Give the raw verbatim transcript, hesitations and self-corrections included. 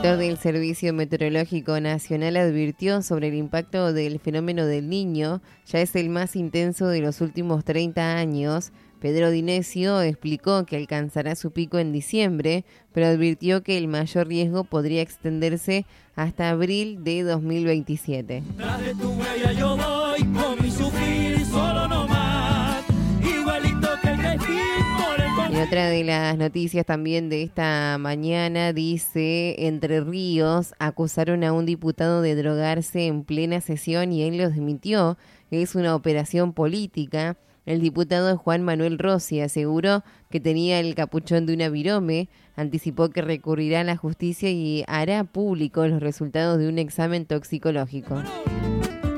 director del Servicio Meteorológico Nacional advirtió sobre el impacto del fenómeno del Niño. Ya es el más intenso de los últimos treinta años. Pedro Dinesio explicó que alcanzará su pico en diciembre, pero advirtió que el mayor riesgo podría extenderse hasta abril de dos mil veintisiete. Tras de tu huella yo voy con mi sufrir solo no más, igualito que el delfín por el Y otra de las noticias también de esta mañana dice: Entre Ríos acusaron a un diputado de drogarse en plena sesión y él lo desmintió. Es una operación política. El diputado Juan Manuel Rossi aseguró que tenía el capuchón de una virome, anticipó que recurrirá a la justicia y hará público los resultados de un examen toxicológico.